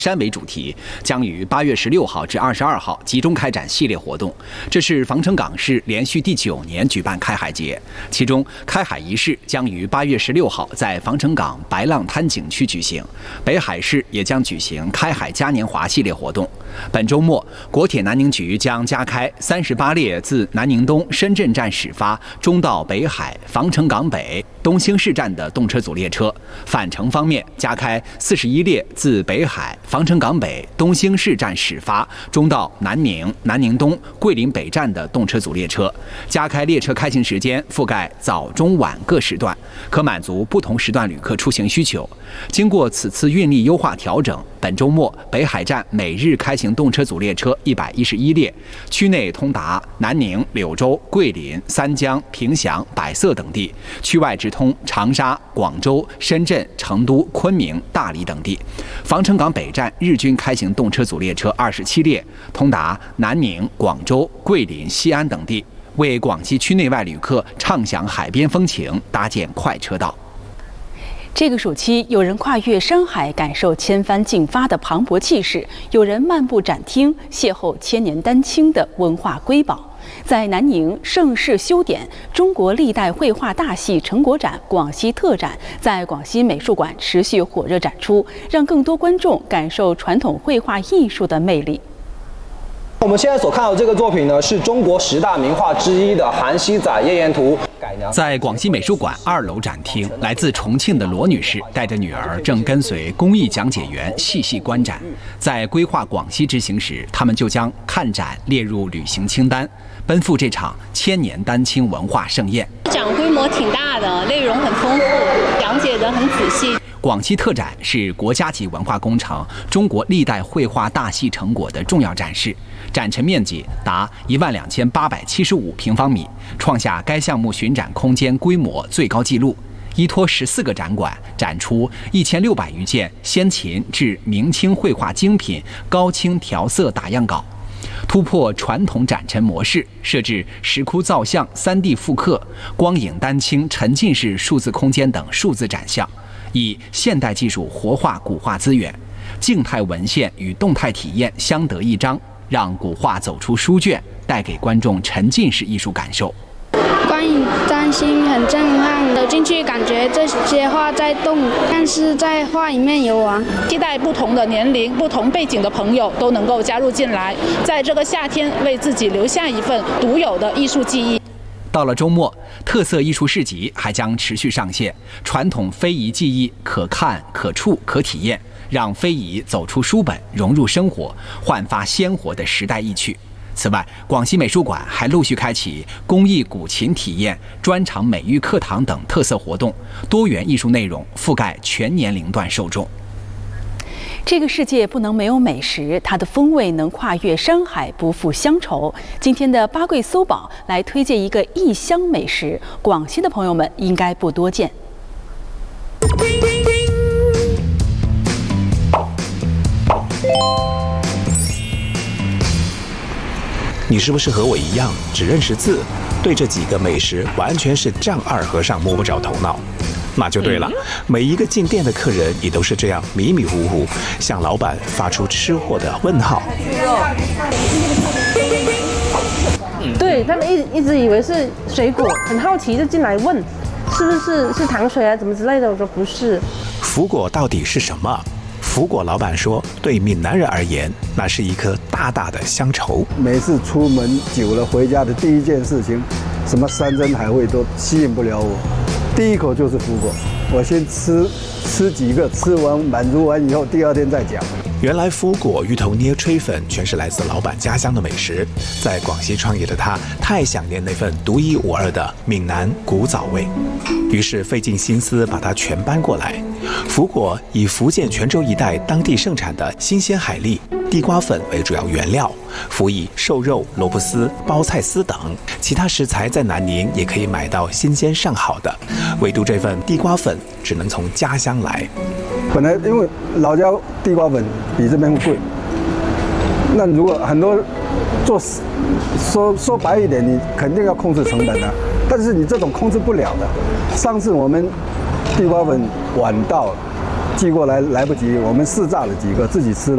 山为主题，将于8月16号至22号集中开展系列活动。这是防城港市连续第9年举办开海节，其中开海仪式将于8月16号在防城港白浪滩景区举行。北海市也将举行开海嘉年华系列活动。本周末，国铁南宁局将加开38列自南宁东深圳站始发，中到北海、防城港北、东兴市站的动车组列车。返程方面，加开41列自北海、防城港北、东兴市站始发，中到南宁、南宁东、桂林北站的动车组列车。加开列车开行时间覆盖早、中、晚各时段，可满足不同时段旅客出行需求。经过此次运力优化调整，本周末北海站每日开行动车组列车111列，区内通达南宁、柳州、桂林、三江、凭祥、百色等地；区外直通长沙、广州、深圳、成都、昆明、大理等地。防城港北站日均开行动车组列车27列，通达南宁、广州、桂林、西安等地，为广西区内外旅客畅享海边风情搭建快车道。 这个暑期，有人跨越山海，感受千帆竞发的磅礴气势；有人漫步展厅，邂逅千年丹青的文化瑰宝。在南宁盛世修典中国历代绘画大戏成果展广西特展在广西美术馆持续火热展出，让更多观众感受传统绘画艺术的魅力。 我们现在所看到的这个作品呢，是中国10大名画之一的《韩熙载夜宴图》。 在广西美术馆2楼展厅，来自重庆的罗女士带着女儿，正跟随工艺讲解员细细观展。在规划广西之行时，他们就将看展列入旅行清单，奔赴这场千年丹青文化盛宴。 展规模挺大的，内容很丰富，讲解得很仔细。 广西特展是国家级文化工程中国历代绘画大戏成果的重要展示，展陈面积达12875平方米，创下该项目巡展空间规模最高纪录。依托14个展馆，展出1600余件先秦至明清绘画精品高清调色打样稿，突破传统展陈模式，设置石窟造像、3D 复刻、光影丹青沉浸式数字空间等数字展项，以现代技术活化古画资源，静态文献与动态体验相得益彰，让古画走出书卷，带给观众沉浸式艺术感受。 观影丹青很震撼，走进去感觉这些画在动，但是在画里面游玩。 期待不同的年龄、不同背景的朋友都能够加入进来，在这个夏天为自己留下一份独有的艺术记忆。 到了周末，特色艺术市集还将持续上线，传统非遗技艺可看、可触、可体验，让非遗走出书本，融入生活，焕发鲜活的时代意趣。此外，广西美术馆还陆续开启工艺古琴体验、专场美育课堂等特色活动，多元艺术内容覆盖全年龄段受众。 这个世界不能没有美食，它的风味能跨越山海，不负乡愁。今天的八桂搜宝来推荐一个异乡美食，广西的朋友们应该不多见。 你是不是和我一样只认识字，对这几个美食完全是丈二和尚摸不着头脑？那就对了，每一个进店的客人也都是这样迷迷糊糊，向老板发出吃货的问号。 对他们一直以为是水果，很好奇就进来问，是不是糖水啊，怎么之类的？我说不是。 福果到底是什么？福果老板说，对闽南人而言，那是一颗大大的乡愁。 每次出门久了，回家的第一件事情，什么山珍海味都吸引不了我，第一口就是福果。我先吃几个，吃完满足完以后，第二天再讲。 原来福果、芋头捏、炊粉全是来自老板家乡的美食。在广西创业的他，太想念那份独一无二的闽南古早味，于是费尽心思把它全搬过来。福果以福建泉州一带当地盛产的新鲜海蛎、地瓜粉为主要原料，辅以瘦肉、萝卜丝、包菜丝等，其他食材在南宁也可以买到新鲜上好的，唯独这份地瓜粉只能从家乡来。 本来因为老家地瓜粉比这边贵，那如果很多说白一点，你肯定要控制成本啊，但是你这种控制不了的。上次我们地瓜粉晚到寄过来来不及，我们试炸了几个自己吃了。